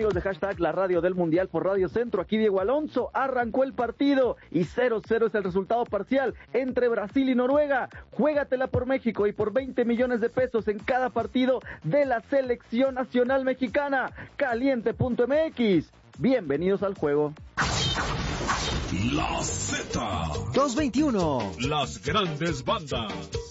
amigos de hashtag La Radio del Mundial por Radio Centro, aquí Diego Alonso. Arrancó el partido y 0-0 es el resultado parcial entre Brasil y Noruega. Juégatela por México y por 20 millones de pesos en cada partido de la selección nacional mexicana. Caliente.mx. Bienvenidos al juego. La Z 221. Las grandes bandas.